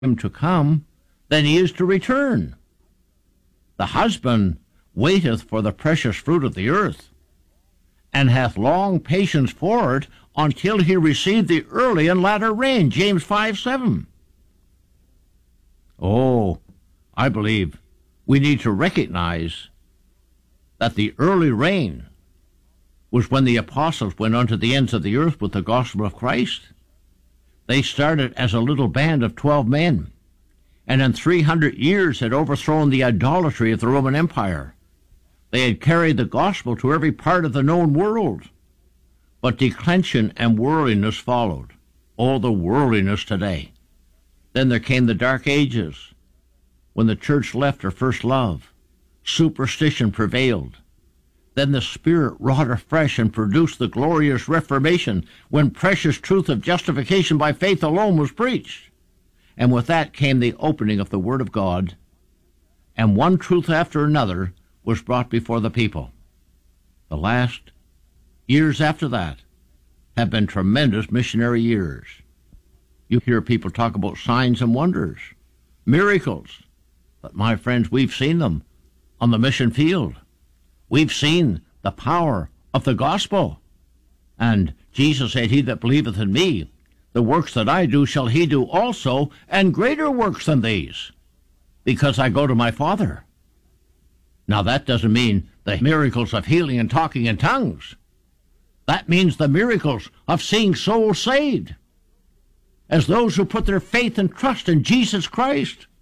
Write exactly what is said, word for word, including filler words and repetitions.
him to come than he is to return. The husband waiteth for the precious fruit of the earth, and hath long patience for it until he receive the early and latter rain, James five seven. Oh, I believe we need to recognize that the early rain was when the apostles went unto the ends of the earth with the gospel of Christ. They started as a little band of twelve men, and in three hundred years had overthrown the idolatry of the Roman Empire. They had carried the gospel to every part of the known world. But declension and worldliness followed. Oh, the worldliness today. Then there came the Dark Ages, when the church left her first love. Superstition prevailed. Then the Spirit wrought afresh and produced the glorious Reformation, when precious truth of justification by faith alone was preached. And with that came the opening of the Word of God, and one truth after another was brought before the people. The last years after that have been tremendous missionary years. You hear people talk about signs and wonders, miracles, but my friends, we've seen them on the mission field. We've seen the power of the gospel. And Jesus said, "He that believeth in me, the works that I do shall he do also, and greater works than these, because I go to my Father." Now that doesn't mean the miracles of healing and talking in tongues. That means the miracles of seeing souls saved, as those who put their faith and trust in Jesus Christ.